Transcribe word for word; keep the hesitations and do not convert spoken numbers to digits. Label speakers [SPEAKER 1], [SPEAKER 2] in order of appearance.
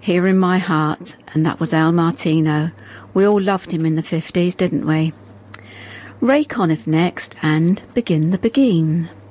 [SPEAKER 1] Here in My Heart, and that was Al Martino. We all loved him in the fifties, didn't we? Ray Conniff next, and Begin the Begin.